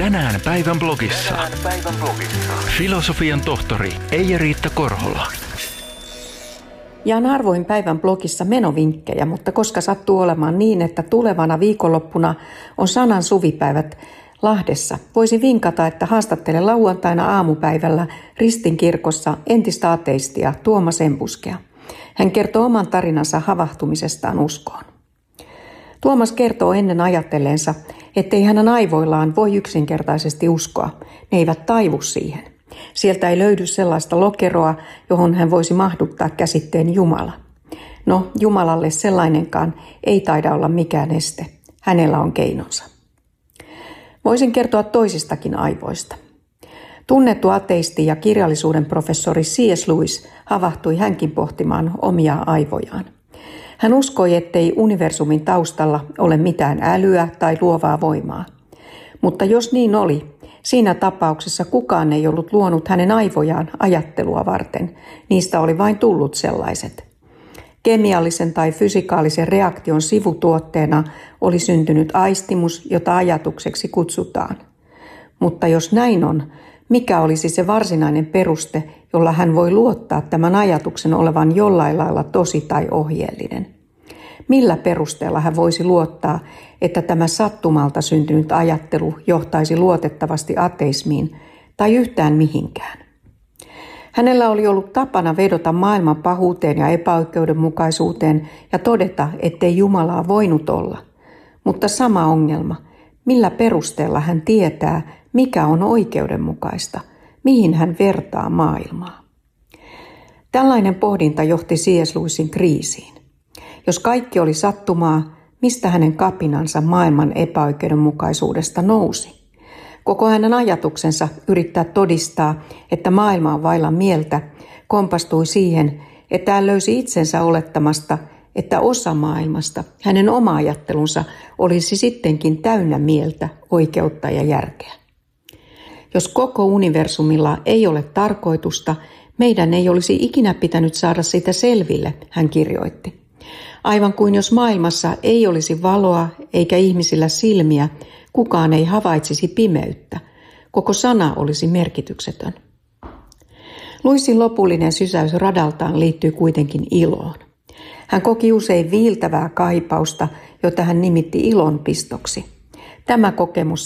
Tänään päivän blogissa. Filosofian tohtori Eija-Riitta Korhola. Jaan harvoin päivän blogissa menovinkkejä, mutta koska sattuu olemaan niin, että tulevana viikonloppuna on sanan suvipäivät Lahdessa, voisi vinkata, että haastattelen lauantaina aamupäivällä Ristinkirkossa entistä ateistia Tuomas Embuskea. Hän kertoo oman tarinansa havahtumisestaan uskoon. Tuomas kertoo ennen ajatelleensa, ettei hänen aivoillaan voi yksinkertaisesti uskoa. Ne eivät taivu siihen. Sieltä ei löydy sellaista lokeroa, johon hän voisi mahduttaa käsitteen Jumala. No, Jumalalle sellainenkaan ei taida olla mikään este. Hänellä on keinonsa. Voisin kertoa toisistakin aivoista. Tunnettu ateisti ja kirjallisuuden professori C.S. Lewis havahtui hänkin pohtimaan omia aivojaan. Hän uskoi, ettei universumin taustalla ole mitään älyä tai luovaa voimaa. Mutta jos niin oli, siinä tapauksessa kukaan ei ollut luonut hänen aivojaan ajattelua varten. Niistä oli vain tullut sellaiset. Kemiallisen tai fysikaalisen reaktion sivutuotteena oli syntynyt aistimus, jota ajatukseksi kutsutaan. Mutta jos näin on, mikä olisi se varsinainen peruste, jolla hän voi luottaa tämän ajatuksen olevan jollain lailla tosi tai ohjeellinen? Millä perusteella hän voisi luottaa, että tämä sattumalta syntynyt ajattelu johtaisi luotettavasti ateismiin tai yhtään mihinkään? Hänellä oli ollut tapana vedota maailman pahuuteen ja epäoikeudenmukaisuuteen ja todeta, ettei Jumalaa voinut olla. Mutta sama ongelma, millä perusteella hän tietää, mikä on oikeudenmukaista, mihin hän vertaa maailmaa? Tällainen pohdinta johti C.S. Lewisin kriisiin. Jos kaikki oli sattumaa, mistä hänen kapinansa maailman epäoikeudenmukaisuudesta nousi? Koko hänen ajatuksensa yrittää todistaa, että maailma on vailla mieltä, kompastui siihen, että hän löysi itsensä olettamasta, että osa maailmasta, hänen oma ajattelunsa, olisi sittenkin täynnä mieltä, oikeutta ja järkeä. Jos koko universumilla ei ole tarkoitusta, meidän ei olisi ikinä pitänyt saada sitä selville, hän kirjoitti. Aivan kuin jos maailmassa ei olisi valoa eikä ihmisillä silmiä, kukaan ei havaitsisi pimeyttä. Koko sana olisi merkityksetön. Lewisin lopullinen sysäys radaltaan liittyy kuitenkin iloon. Hän koki usein viiltävää kaipausta, jota hän nimitti ilonpistoksi. Tämä kokemus